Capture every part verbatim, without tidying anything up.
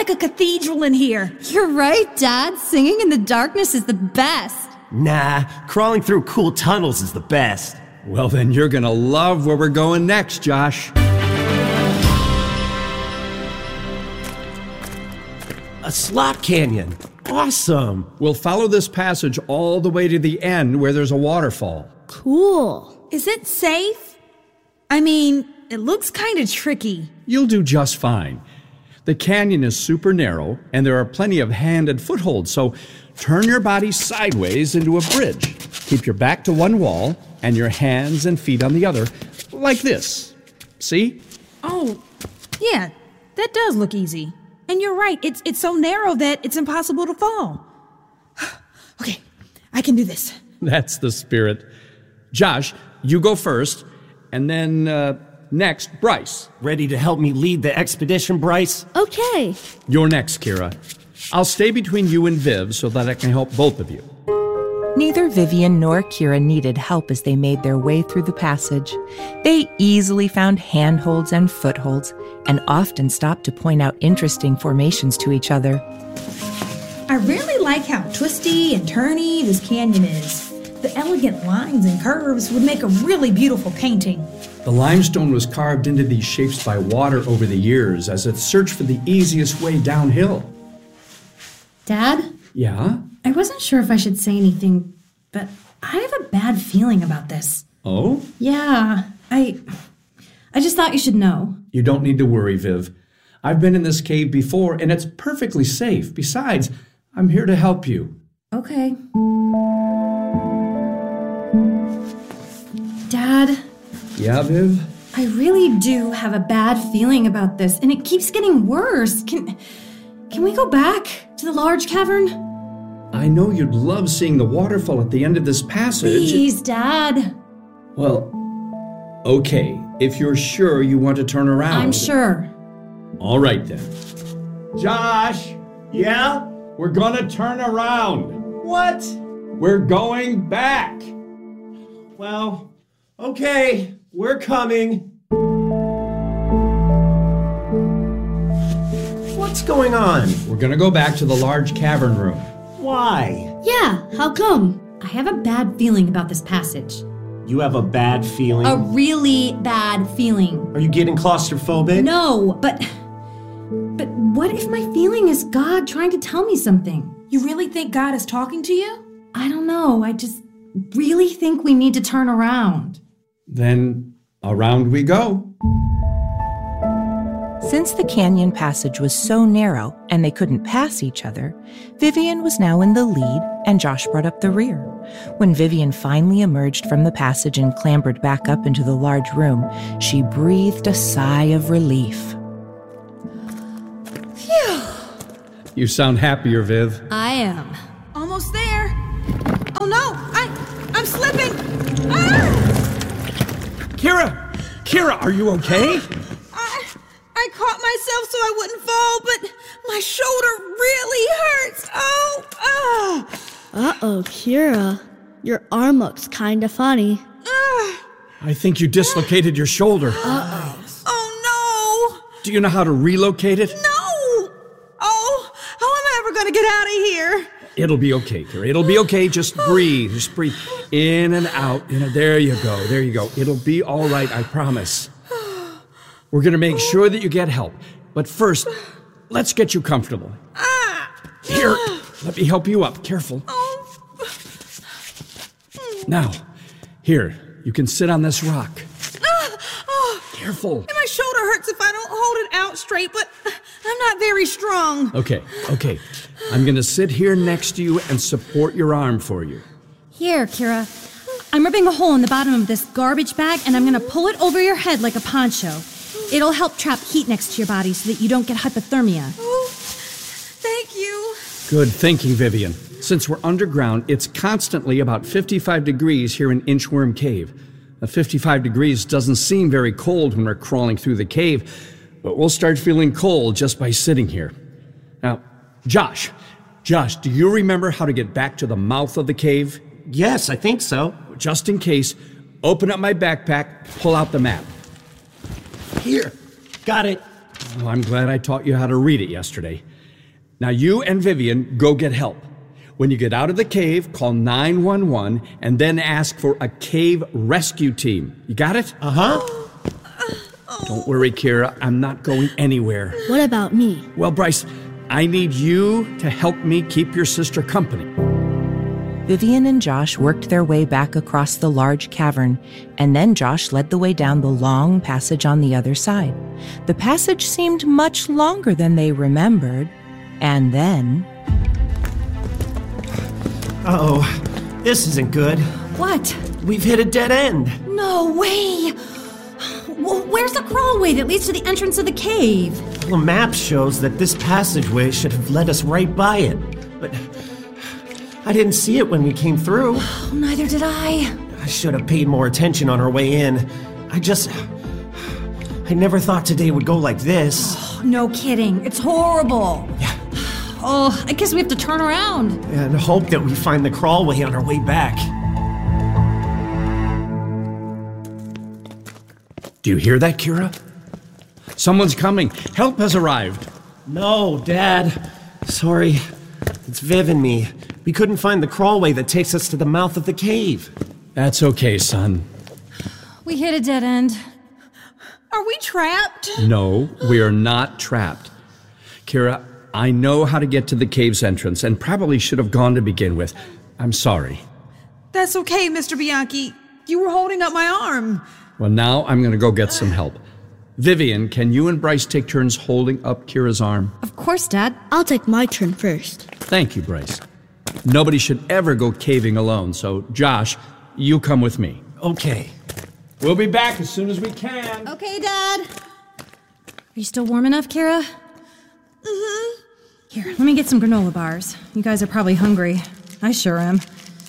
like a cathedral in here. You're right, Dad. Singing in the darkness is the best. Nah, crawling through cool tunnels is the best. Well, then you're gonna love where we're going next, Josh. A slot canyon. Awesome. We'll follow this passage all the way to the end where there's a waterfall. Cool. Is it safe? I mean, it looks kind of tricky. You'll do just fine. The canyon is super narrow, and there are plenty of hand and footholds, so turn your body sideways into a bridge. Keep your back to one wall and your hands and feet on the other, like this. See? Oh, yeah, that does look easy. And you're right, it's it's so narrow that it's impossible to fall. Okay, I can do this. That's the spirit. Josh, you go first, and then uh, next, Bryce. Ready to help me lead the expedition, Bryce? Okay. You're next, Kira. I'll stay between you and Viv so that I can help both of you. Neither Vivian nor Kira needed help as they made their way through the passage. They easily found handholds and footholds, and often stopped to point out interesting formations to each other. I really like how twisty and turny this canyon is. The elegant lines and curves would make a really beautiful painting. The limestone was carved into these shapes by water over the years as it searched for the easiest way downhill. Dad? Yeah? I wasn't sure if I should say anything, but I have a bad feeling about this. Oh? Yeah, I... I just thought you should know. You don't need to worry, Viv. I've been in this cave before, and it's perfectly safe. Besides, I'm here to help you. Okay. Dad? Yeah, Viv? I really do have a bad feeling about this, and it keeps getting worse. Can... Can we go back to the large cavern? I know you'd love seeing the waterfall at the end of this passage. Please, Dad. Well, okay, if you're sure you want to turn around. I'm sure. All right, then. Josh! Yeah? We're gonna turn around. What? We're going back. Well, okay, we're coming. What's going on? We're gonna go back to the large cavern room. Why? Yeah, how come? I have a bad feeling about this passage. You have a bad feeling? A really bad feeling. Are you getting claustrophobic? No, but... But what if my feeling is God trying to tell me something? You really think God is talking to you? I don't know. I just really think we need to turn around. Then around we go. Since the canyon passage was so narrow and they couldn't pass each other, Vivian was now in the lead and Josh brought up the rear. When Vivian finally emerged from the passage and clambered back up into the large room, she breathed a sigh of relief. Phew! You sound happier, Viv. I am. Almost there. Oh no, I, I'm slipping. Ah! Kira! Kira, are you okay? I, I caught myself so I wouldn't fall, but my shoulder really hurts. Oh, ah. Uh-oh, Kira. Your arm looks kinda funny. Ah. I think you dislocated your shoulder. Uh-oh. Oh no. Do you know how to relocate it? No. Oh, how am I ever going to get out of here? It'll be okay, Kira. It'll be okay. Just breathe. Just breathe in and out. You know, there you go. There you go. It'll be all right, I promise. We're going to make sure that you get help. But first, let's get you comfortable. Here, let me help you up. Careful. Now, here, you can sit on this rock. Careful. My shoulder hurts if I don't hold it out straight, but I'm not very strong. Okay, okay. I'm going to sit here next to you and support your arm for you. Here, Kira. I'm ripping a hole in the bottom of this garbage bag, and I'm going to pull it over your head like a poncho. It'll help trap heat next to your body so that you don't get hypothermia. Oh, thank you. Good thinking, Vivian. Since we're underground, it's constantly about fifty-five degrees here in Inchworm Cave. Now, fifty-five degrees doesn't seem very cold when we're crawling through the cave, but we'll start feeling cold just by sitting here. Now, Josh, Josh, do you remember how to get back to the mouth of the cave? Yes, I think so. Just in case, open up my backpack, pull out the map. Here, got it. Oh, I'm glad I taught you how to read it yesterday. Now you and Vivian go get help. When you get out of the cave, call nine one one and then ask for a cave rescue team. You got it? Uh-huh. Don't worry, Kira. I'm not going anywhere. What about me? Well, Bryce, I need you to help me keep your sister company. Vivian and Josh worked their way back across the large cavern, and then Josh led the way down the long passage on the other side. The passage seemed much longer than they remembered, and then... Uh-oh. This isn't good. What? We've hit a dead end. No way! Well, where's the crawlway that leads to the entrance of the cave? The map shows that this passageway should have led us right by it, but I didn't see it when we came through. Oh, neither did I. I should have paid more attention on our way in. I just... I never thought today would go like this. Oh, no kidding. It's horrible. Yeah. Oh, I guess we have to turn around. And hope that we find the crawlway on our way back. Do you hear that, Kira? Someone's coming. Help has arrived. No, Dad. Sorry. It's Viv and me. We couldn't find the crawlway that takes us to the mouth of the cave. That's okay, son. We hit a dead end. Are we trapped? No, we are not trapped. Kira, I know how to get to the cave's entrance and probably should have gone to begin with. I'm sorry. That's okay, Mister Bianchi. You were holding up my arm. Well, now I'm going to go get some help. Vivian, can you and Bryce take turns holding up Kira's arm? Of course, Dad. I'll take my turn first. Thank you, Bryce. Nobody should ever go caving alone, so Josh, you come with me. Okay. We'll be back as soon as we can. Okay, Dad. Are you still warm enough, Kira? Mm-hmm. Here, let me get some granola bars. You guys are probably hungry. I sure am.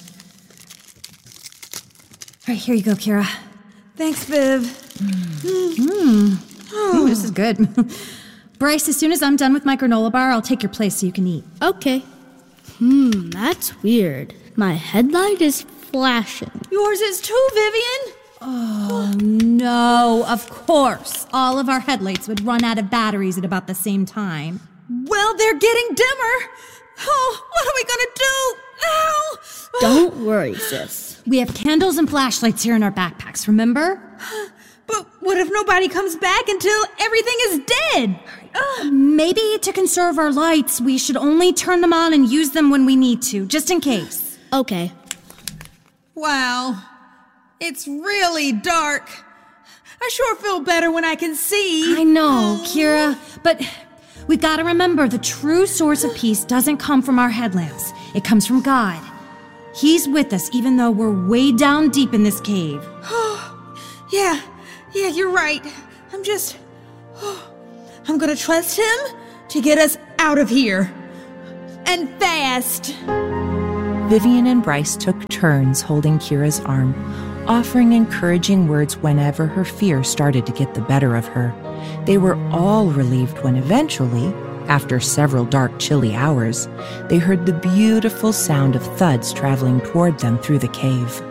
All right, here you go, Kira. Thanks, Viv. Mmm. Oh, this is good. Bryce, as soon as I'm done with my granola bar, I'll take your place so you can eat. Okay. Hmm, that's weird. My headlight is flashing. Yours is too, Vivian. Oh, no, of course. All of our headlights would run out of batteries at about the same time. Well, they're getting dimmer. Oh, what are we gonna do? Ow! Don't worry, sis. We have candles and flashlights here in our backpacks, remember? But what if nobody comes back until everything is dead? Ugh. Maybe to conserve our lights, we should only turn them on and use them when we need to, just in case. Okay. Wow. It's really dark. I sure feel better when I can see. I know, Kira, but we've got to remember the true source of peace doesn't come from our headlamps. It comes from God. He's with us even though we're way down deep in this cave. Yeah, yeah, you're right. I'm just... I'm gonna trust him to get us out of here. And fast. Vivian and Bryce took turns holding Kira's arm, offering encouraging words whenever her fear started to get the better of her. They were all relieved when eventually, after several dark, chilly hours, they heard the beautiful sound of thuds traveling toward them through the cave.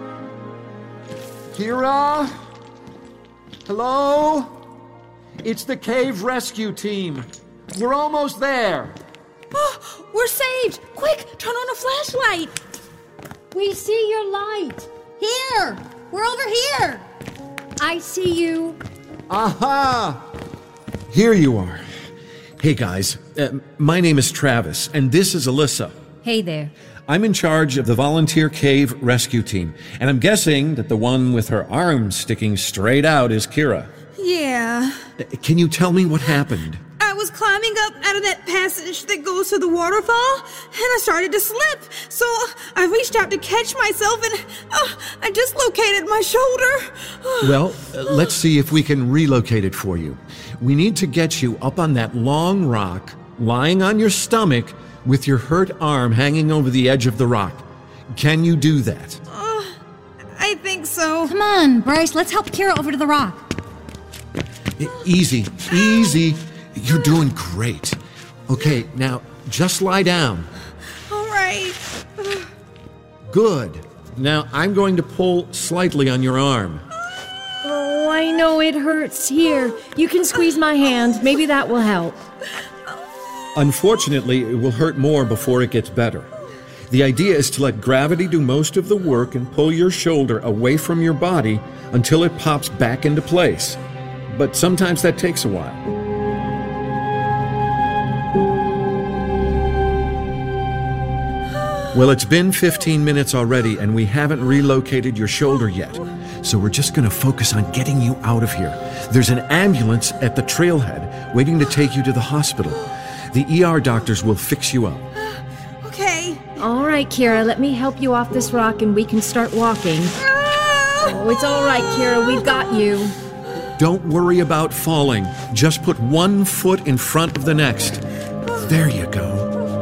Kira? Hello? It's the cave rescue team. We're almost there. Oh, we're saved! Quick, turn on a flashlight! We see your light. Here! We're over here! I see you. Aha! Here you are. Hey guys, uh, my name is Travis, and this is Alyssa. Hey there. I'm in charge of the volunteer cave rescue team, and I'm guessing that the one with her arm sticking straight out is Kira. Yeah. Uh, Can you tell me what happened? I was climbing up out of that passage that goes to the waterfall, and I started to slip. So I reached out to catch myself, and uh, I dislocated my shoulder. Well, uh, let's see if we can relocate it for you. We need to get you up on that long rock, lying on your stomach, with your hurt arm hanging over the edge of the rock. Can you do that? Uh, I think so. Come on, Bryce, let's help Kira over to the rock. E- Easy, easy. You're doing great. Okay, now just lie down. All right. Good. Now I'm going to pull slightly on your arm. Oh, I know it hurts. Here, you can squeeze my hand. Maybe that will help. Unfortunately, it will hurt more before it gets better. The idea is to let gravity do most of the work and pull your shoulder away from your body until it pops back into place. But sometimes that takes a while. Well, it's been fifteen minutes already, and we haven't relocated your shoulder yet. So we're just going to focus on getting you out of here. There's an ambulance at the trailhead waiting to take you to the hospital. The E R doctors will fix you up. Okay. All right, Kira, let me help you off this rock and we can start walking. Oh, it's all right, Kira, we've got you. Don't worry about falling. Just put one foot in front of the next. There you go.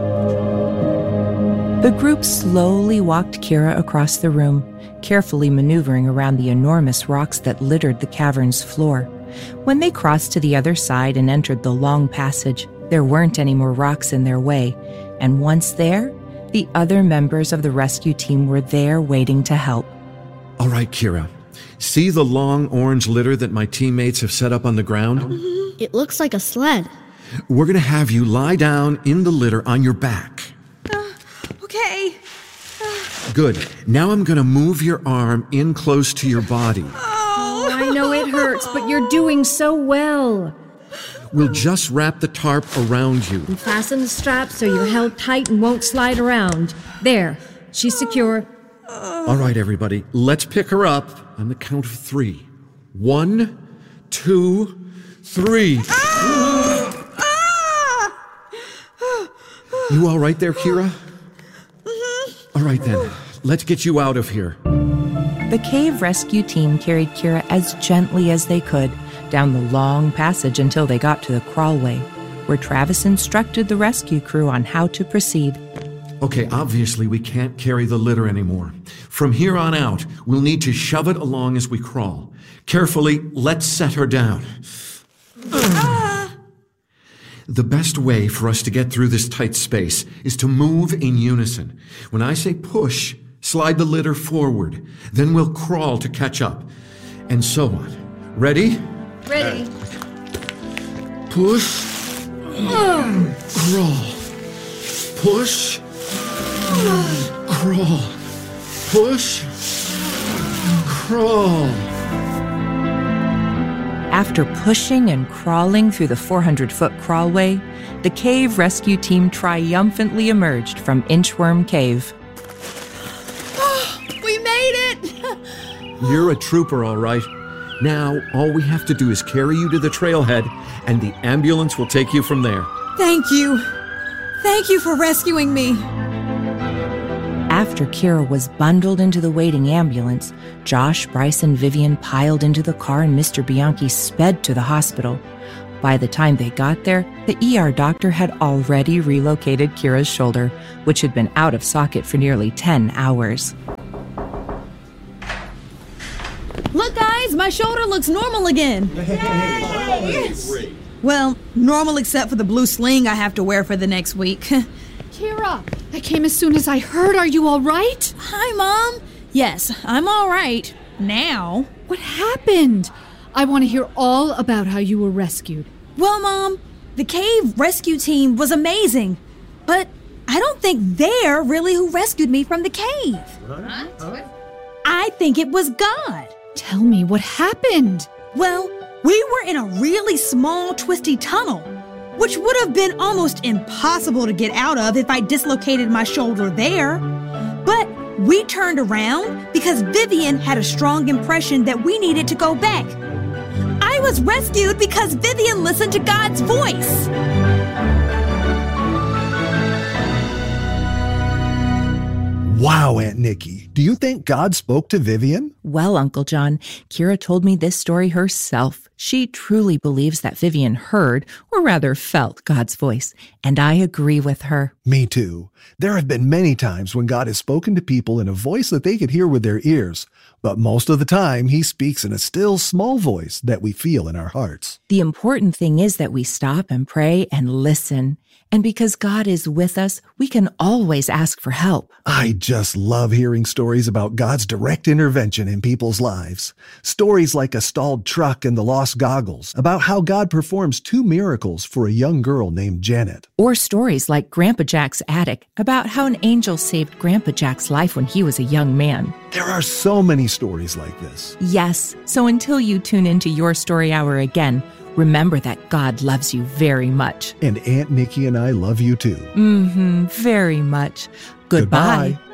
The group slowly walked Kira across the room, carefully maneuvering around the enormous rocks that littered the cavern's floor. When they crossed to the other side and entered the long passage, there weren't any more rocks in their way, and once there, the other members of the rescue team were there waiting to help. All right, Kira. See the long orange litter that my teammates have set up on the ground? Mm-hmm. It looks like a sled. We're going to have you lie down in the litter on your back. Uh, okay. Uh. Good. Now I'm going to move your arm in close to your body. Oh, I know it hurts, but you're doing so well. We'll just wrap the tarp around you. And fasten the strap so you're held tight and won't slide around. There. She's secure. All right, everybody. Let's pick her up on the count of three. One, two, three. You all right there, Kira? All right, then. Let's get you out of here. The cave rescue team carried Kira as gently as they could down the long passage until they got to the crawlway, where Travis instructed the rescue crew on how to proceed. Okay, obviously we can't carry the litter anymore. From here on out, we'll need to shove it along as we crawl. Carefully, let's set her down. Ah. The best way for us to get through this tight space is to move in unison. When I say push, slide the litter forward. Then we'll crawl to catch up. And so on. Ready? Ready. Push. Oh. Crawl. Push. Crawl. Push. Crawl. After pushing and crawling through the four hundred foot crawlway, the cave rescue team triumphantly emerged from Inchworm Cave. We made it! You're a trooper, all right. Now, all we have to do is carry you to the trailhead, and the ambulance will take you from there. Thank you. Thank you for rescuing me. After Kira was bundled into the waiting ambulance, Josh, Bryce, and Vivian piled into the car and Mister Bianchi sped to the hospital. By the time they got there, the E R doctor had already relocated Kira's shoulder, which had been out of socket for nearly ten hours. Look, guys, my shoulder looks normal again. Yes. Well, normal except for the blue sling I have to wear for the next week. Kira, I came as soon as I heard. Are you all right? Hi, Mom. Yes, I'm all right. Now. What happened? I want to hear all about how you were rescued. Well, Mom, the cave rescue team was amazing. But I don't think they're really who rescued me from the cave. What? I think it was God. Tell me, what happened? Well, we were in a really small, twisty tunnel, which would have been almost impossible to get out of if I dislocated my shoulder there. But we turned around because Vivian had a strong impression that we needed to go back. I was rescued because Vivian listened to God's voice. Wow, Aunt Nikki. Do you think God spoke to Vivian? Well, Uncle John, Kira told me this story herself. She truly believes that Vivian heard, or rather felt, God's voice, and I agree with her. Me too. There have been many times when God has spoken to people in a voice that they could hear with their ears, but most of the time he speaks in a still, small voice that we feel in our hearts. The important thing is that we stop and pray and listen. And because God is with us, we can always ask for help. I just love hearing stories about God's direct intervention in in people's lives. Stories like a stalled truck and the lost goggles, about how God performs two miracles for a young girl named Janet. Or stories like Grandpa Jack's attic, about how an angel saved Grandpa Jack's life when he was a young man. There are so many stories like this. Yes, so until you tune into Your Story Hour again, remember that God loves you very much. And Aunt Nikki and I love you too. Mm-hmm, very much. Goodbye. Goodbye.